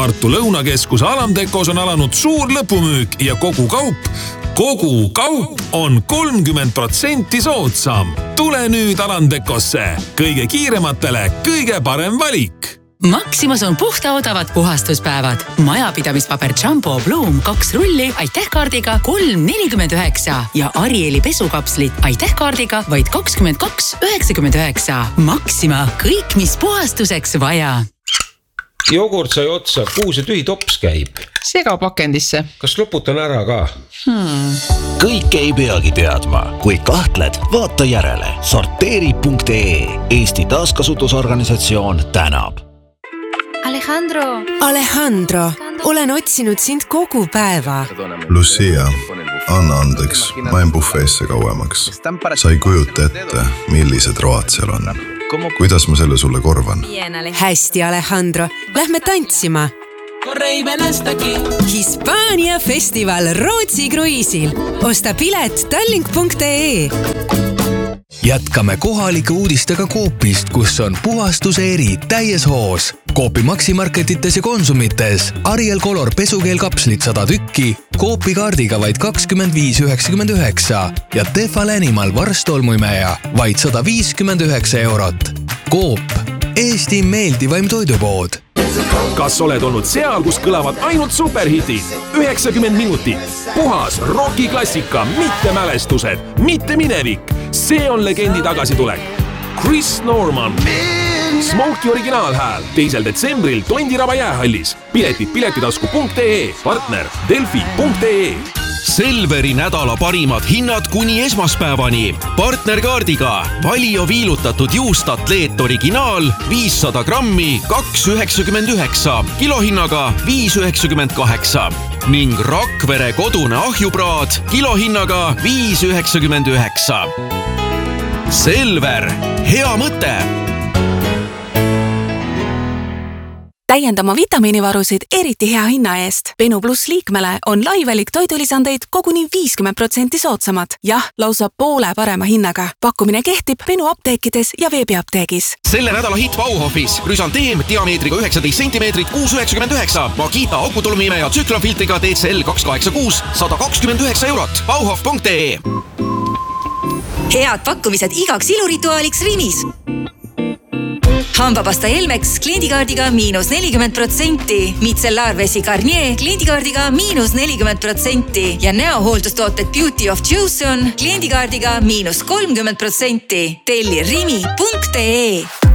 Tartu Lõunakeskuse Alamtekos on alanud suur lõpumüük ja kogu kaup on 30% soodsam. Tule nüüd Alamtekosse. Kõige kiirematele kõige parem valik. Maximas on puhta odavad puhastuspäevad. Majapidamispaber Jumbo Bloom 2 rulli aitähkaardiga 3,49 ja Arieli pesukapslit aitähkaardiga vaid 22,99. Maxima, kõik mis puhastuseks vaja. Jogurt sai otsa, kuhu see tühi tops käib? Sega pakendisse. Kas loputan ära ka? Kõik ei peagi teadma. Kui kahtled, vaata järele. Sorteeri.ee. Eesti taaskasutusorganisatsioon tänab. Alejandro, olen otsinud sind kogu päeva. Lucia, anna andeks, ma jäin bufeesse kauemaks. Sa ei kujuta ette, millised road seal on. Kuidas ma selle sulle korvan? Hästi, Alejandro. Lähme tantsima. Hispaania festival Rootsi kruiisil. Osta pilet tallink.ee. Jätkame kohalike uudistega Coopist, kus on puhastuse eri täies hoos. Coopi Maximarketites ja Konsumites. Ariel Color pesukeelkapslit 100 tükki, Coopi kaardiga vaid 25,99 ja Tefal Animal varstolmuimeja vaid 159 €. Coop, Eesti meeldivaim toidupood. Kas oled olnud seal, kus kõlavad ainult superhitid? 90 minutit. Puhas rockiklassika, mitte mälestused, mitte minevik. See on legendi tagasitulek. Chris Norman. Smokey originaalhääl 2. detsembril Tondiraba jäähallis. Piletid piletitasku.ee, partner delfi.ee. Selveri nädala parimad hinnad kuni esmaspäevani. Partnerkaardiga Valio viilutatud juustatleet originaal 500 grammi 2,99, kilohinnaga 5,98 ning Rakvere kodune ahjupraad kilohinnaga 5,99. Selver, hea mõte! Täiendama vitamiinivarusid eriti hea hinna eest. Benu Plus liikmele on laivelik toidulisandeid koguni 50% soodsamad. Jah, lausa poole parema hinnaga. Pakkumine kehtib Benu apteekides ja veebiapteegis. Selle nädala hit Bauhofis. Rüsanteem diameetriga 19 cm 6,99. Magita aukutulmiimeja tsüklofiltriga TCL 286 129 €. Bauhof.ee. Head pakkumised igaks ilurituaaliks Rimis. Hambapasta Elmex kliendikaardiga -40%, Micellaarvesi Garnier kliendikaardiga -40% ja näohooldustooted Beauty of Joseon kliendikaardiga -30%. Telli rimi.ee.